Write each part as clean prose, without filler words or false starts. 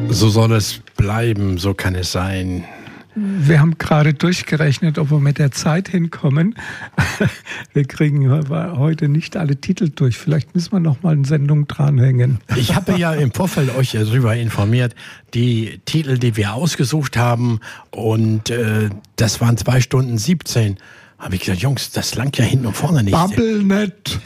So soll es bleiben, so kann es sein. Wir haben gerade durchgerechnet, ob wir mit der Zeit hinkommen. Wir kriegen heute nicht alle Titel durch. Vielleicht müssen wir noch mal eine Sendung dranhängen. Ich habe ja im Vorfeld euch darüber informiert, die Titel, die wir ausgesucht haben, und das waren 2 Stunden 17. Habe ich gesagt, Jungs, das langt ja hinten und vorne nicht. Babbel nicht.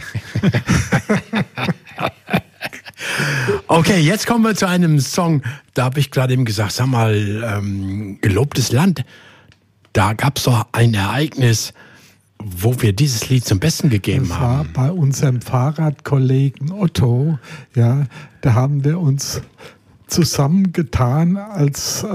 Okay, jetzt kommen wir zu einem Song, da habe ich gerade eben gesagt, sag mal, gelobtes Land, da gab es doch ein Ereignis, wo wir dieses Lied zum Besten gegeben haben. Das war bei unserem Fahrradkollegen Otto, ja, da haben wir uns zusammengetan als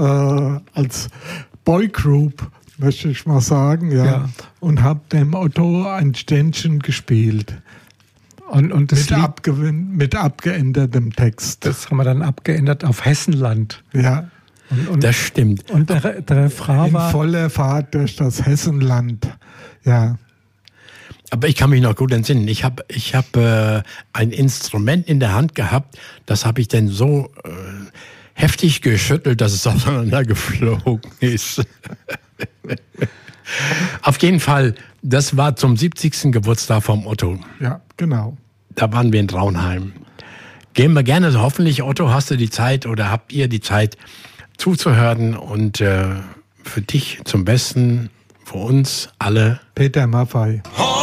Boygroup, möchte ich mal sagen, ja. Und habe dem Otto ein Ständchen gespielt. Und das mit abgeändertem Text. Das haben wir dann abgeändert auf Hessenland. Ja. Und das stimmt. Und der Refrain war... In voller Fahrt durch das Hessenland. Ja. Aber ich kann mich noch gut entsinnen. Ich hab ein Instrument in der Hand gehabt, das habe ich dann so heftig geschüttelt, dass es auseinander geflogen ist. Auf jeden Fall, das war zum 70. Geburtstag vom Otto. Ja, genau. Da waren wir in Traunheim. Gehen wir gerne, also hoffentlich, Otto, hast du die Zeit oder habt ihr die Zeit zuzuhören und für dich zum Besten, für uns alle. Peter Maffay.